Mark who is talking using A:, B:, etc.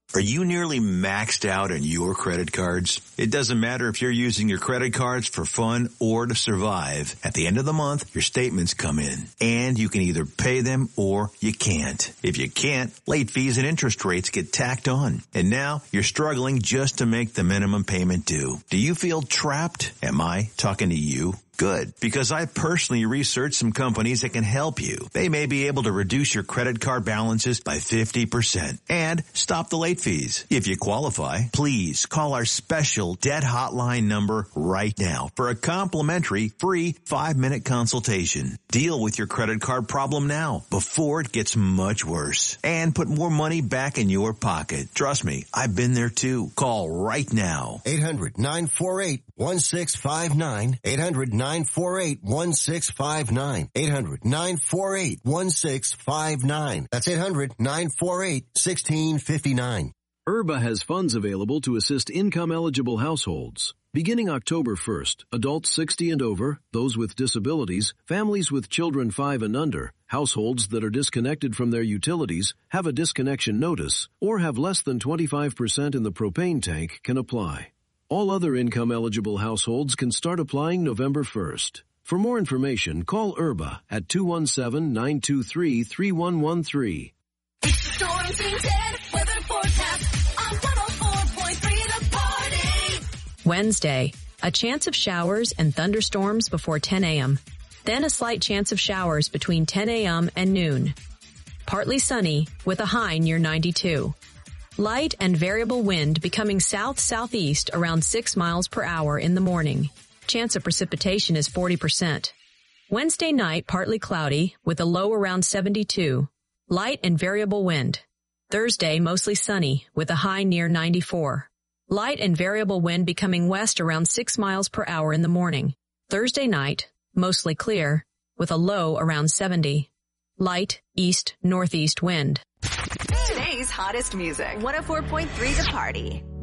A: Are you nearly maxed out on your credit cards? It doesn't matter if you're using your credit cards for fun or to survive. At the end of the month, your statements come in, and you can either pay them or you can't. If you can't, late fees and interest rates get tacked on. And now you're struggling just to make the minimum payment due. Do you feel trapped? Am I talking to you? Good, because I personally researched some companies that can help you. They may be able to reduce your credit card balances by 50% and stop the late fees. If you qualify, please call our special debt hotline number right now for a complimentary free 5-minute consultation. Deal with your credit card problem now before it gets much worse and put more money back in your pocket. Trust me, I've been there too. Call right now.
B: 800-948-1659. 800-948-1659. 800-948-1659. That's 800-948-1659.
C: IRBA has funds available to assist income-eligible households. Beginning October 1st, adults 60 and over, those with disabilities, families with children 5 and under, households that are disconnected from their utilities, have a disconnection notice, or have less than 25% in the propane tank can apply. All other income-eligible households can start applying November 1st. For more information, call IRBA at 217-923-3113.
D: It's the Storm Team 10 weather forecast on 104.3 The Party.
E: Wednesday, a chance of showers and thunderstorms before 10 a.m. Then a slight chance of showers between 10 a.m. and noon. Partly sunny with a high near 92. Light and variable wind becoming south-southeast around 6 miles per hour in the morning. Chance of precipitation is 40%. Wednesday night, partly cloudy with a low around 72. Light and variable wind. Thursday, mostly sunny with a high near 94. Light and variable wind becoming west around 6 miles per hour in the morning. Thursday night, mostly clear with a low around 70. Light east-northeast wind.
F: Today's hottest music. 104.3 The Party.